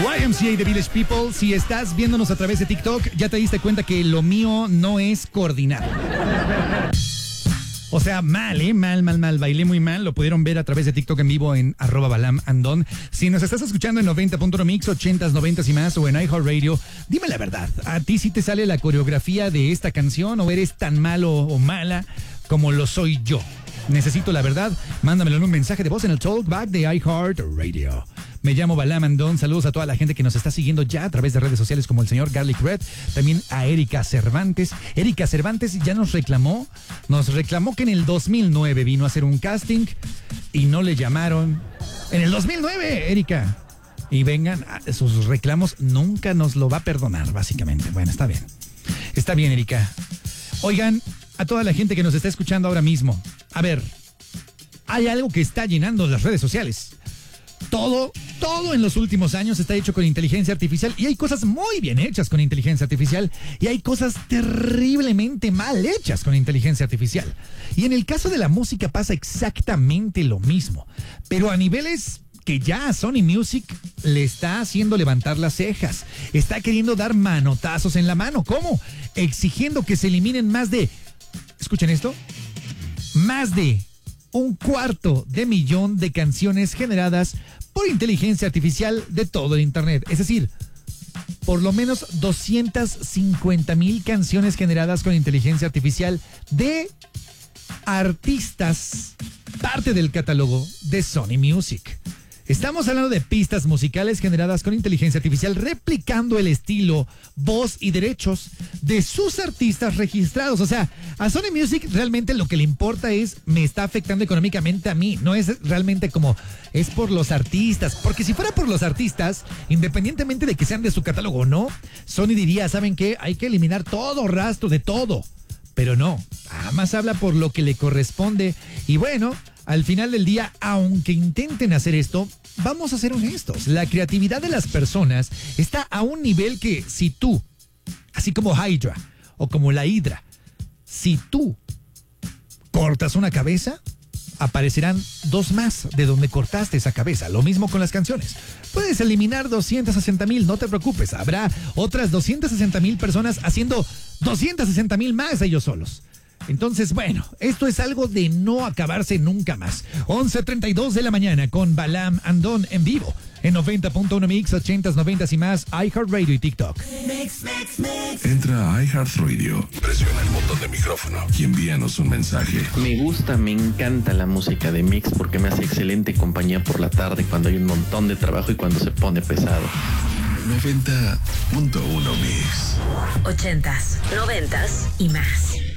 YMCA The Village People, si estás viéndonos a través de TikTok, ya te diste cuenta que lo mío no es coordinar. O sea, mal, mal, bailé muy mal. Lo pudieron ver a través de TikTok en vivo en @BalamAndon. Si nos estás escuchando en 90.1 Mix, 80s, 90s y más, o en iHeartRadio, dime la verdad, ¿a ti sí te sale la coreografía de esta canción o eres tan malo o mala como lo soy yo? Necesito la verdad, mándamelo en un mensaje de voz en el Talkback de iHeartRadio. Me llamo Balam Andon, saludos a toda la gente que nos está siguiendo ya a través de redes sociales como el señor Garlic Red, también a Erika Cervantes. Erika Cervantes ya nos reclamó que en el 2009 vino a hacer un casting y no le llamaron. En el 2009, Erika. Y vengan, sus reclamos nunca nos lo va a perdonar, básicamente. Bueno, está bien. Está bien, Erika. Oigan, a toda la gente que nos está escuchando ahora mismo, a ver, hay algo que está llenando las redes sociales. Todo en los últimos años está hecho con inteligencia artificial y hay cosas muy bien hechas con inteligencia artificial y hay cosas terriblemente mal hechas con inteligencia artificial. Y en el caso de la música pasa exactamente lo mismo, pero a niveles que ya a Sony Music le está haciendo levantar las cejas. Está queriendo dar manotazos en la mano. ¿Cómo? Exigiendo que se eliminen escuchen esto, más de 250,000 de canciones generadas por inteligencia artificial de todo el internet. Es decir, por lo menos 250,000 canciones generadas con inteligencia artificial de artistas, parte del catálogo de Sony Music. Estamos hablando de pistas musicales generadas con inteligencia artificial, replicando el estilo, voz y derechos de sus artistas registrados. O sea, a Sony Music realmente lo que le importa es, me está afectando económicamente a mí. No es realmente como, es por los artistas. Porque si fuera por los artistas, independientemente de que sean de su catálogo o no, Sony diría, ¿saben qué? Hay que eliminar todo rastro de todo. Pero no, además habla por lo que le corresponde. Y bueno, al final del día, aunque intenten hacer esto, vamos a ser honestos, la creatividad de las personas está a un nivel que si tú, así como Hydra o como la Hidra, si tú cortas una cabeza, aparecerán dos más de donde cortaste esa cabeza. Lo mismo con las canciones. Puedes eliminar 260,000, no te preocupes. Habrá otras 260,000 personas haciendo 260,000 más ellos solos. Entonces, bueno, esto es algo de no acabarse nunca más. 11:32 de la mañana con Balam Andon en vivo en 90.1 Mix, 80s, 90s y más, iHeartRadio y TikTok. Entra a iHeartRadio, presiona el botón de micrófono y envíanos un mensaje. Me encanta la música de Mix porque me hace excelente compañía por la tarde cuando hay un montón de trabajo y cuando se pone pesado. 90.1 Mix. 80s, 90s y más.